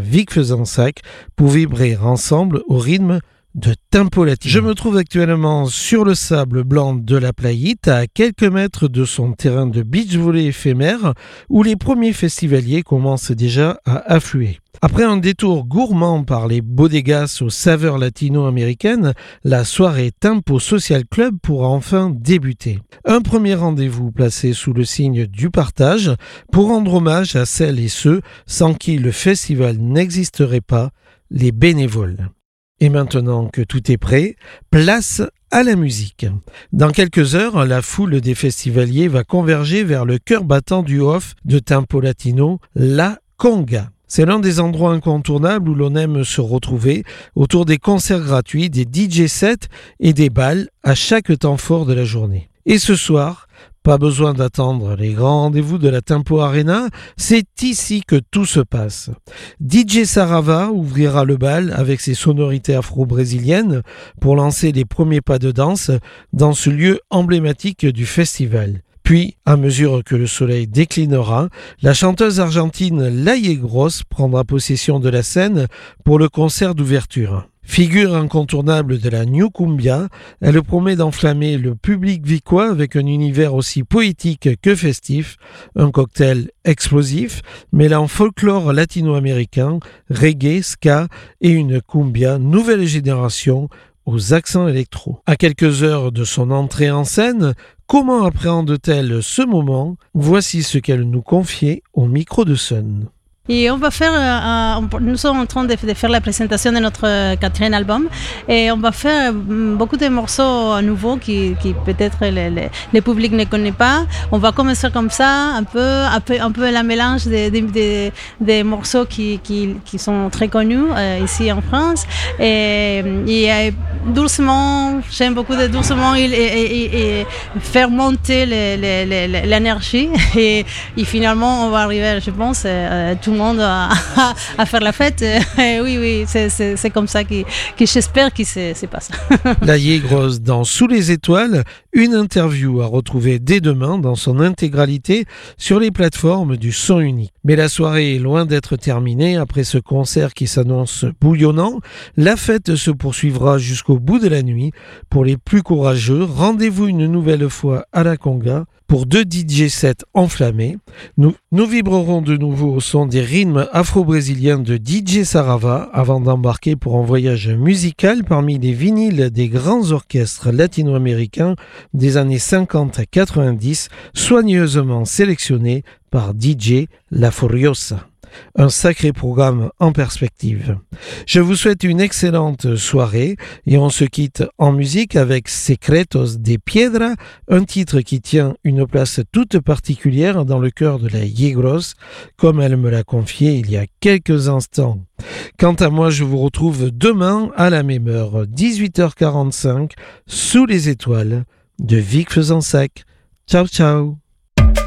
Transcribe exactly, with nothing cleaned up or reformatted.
Vic Fezensac pour vibrer ensemble au rythme de Tempo Latino. Je me trouve actuellement sur le sable blanc de la Playite, à quelques mètres de son terrain de beach volley éphémère, où les premiers festivaliers commencent déjà à affluer. Après un détour gourmand par les bodegas aux saveurs latino-américaines, la soirée Tempo Social Club pourra enfin débuter. Un premier rendez-vous placé sous le signe du partage pour rendre hommage à celles et ceux sans qui le festival n'existerait pas, les bénévoles. Et maintenant que tout est prêt, place à la musique. Dans quelques heures, la foule des festivaliers va converger vers le cœur battant du off de Tempo Latino, la Conga. C'est l'un des endroits incontournables où l'on aime se retrouver autour des concerts gratuits, des D J sets et des bals à chaque temps fort de la journée. Et ce soir, pas besoin d'attendre les grands rendez-vous de la Tempo Arena, c'est ici que tout se passe. D J Sarava ouvrira le bal avec ses sonorités afro-brésiliennes pour lancer les premiers pas de danse dans ce lieu emblématique du festival. Puis, à mesure que le soleil déclinera, la chanteuse argentine Laye Gross prendra possession de la scène pour le concert d'ouverture. Figure incontournable de la New Cumbia, elle promet d'enflammer le public vicois avec un univers aussi poétique que festif, un cocktail explosif mêlant folklore latino-américain, reggae, ska et une cumbia nouvelle génération aux accents électro. À quelques heures de son entrée en scène, comment appréhende-t-elle ce moment? Voici ce qu'elle nous confiait au micro de Sun. Et on va faire, euh, nous sommes en train de, de faire la présentation de notre quatrième album et on va faire beaucoup de morceaux nouveaux qui, qui peut-être le, le, le public ne connaît pas. On va commencer comme ça, un peu, un peu, un peu la mélange des de, de, de morceaux qui, qui, qui sont très connus euh, ici en France. Et, et doucement, j'aime beaucoup de doucement et, et, et, et faire monter le, le, le, l'énergie et, et finalement on va arriver, je pense, euh, tout monde à, à, à faire la fête. Et oui, oui, c'est, c'est, c'est comme ça que, que j'espère qu'il se, se passe. Laye Gross dans Sous les étoiles, une interview à retrouver dès demain dans son intégralité sur les plateformes du son unique. Mais la soirée est loin d'être terminée. Après ce concert qui s'annonce bouillonnant, la fête se poursuivra jusqu'au bout de la nuit. Pour les plus courageux, rendez-vous une nouvelle fois à la Conga pour deux D J sets enflammés. Nous, nous vibrerons de nouveau au son des rythmes afro-brésiliens de D J Sarava avant d'embarquer pour un voyage musical parmi les vinyles des grands orchestres latino-américains des années cinquante à quatre-vingt-dix, soigneusement sélectionnés par D J La Furiosa. Un sacré programme en perspective. Je vous souhaite une excellente soirée et on se quitte en musique avec Secretos de Piedra, un titre qui tient une place toute particulière dans le cœur de Laye Gross, comme elle me l'a confié il y a quelques instants. Quant à moi, je vous retrouve demain à la même heure, dix-huit heures quarante-cinq, sous les étoiles de Vic Fezensac. Ciao, ciao!